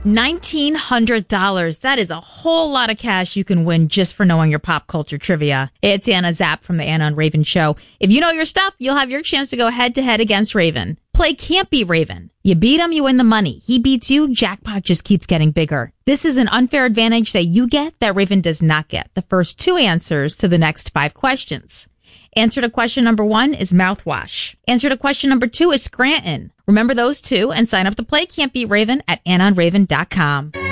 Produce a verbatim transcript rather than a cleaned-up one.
nineteen hundred dollars. That is a whole lot of cash you can win just for knowing your pop culture trivia. It's Anna Zapp from the Anna and Raven Show. If you know your stuff, you'll have your chance to go head to head against Raven. Play Can't Beat Raven. You beat him, you win the money. He beats you, jackpot just keeps getting bigger. This is an unfair advantage that you get that Raven does not get. The first two answers to the next five questions. Answer to question number one is mouthwash. Answer to question number two is Scranton. Remember those two and sign up to play Can't Beat Raven at anna and raven dot com.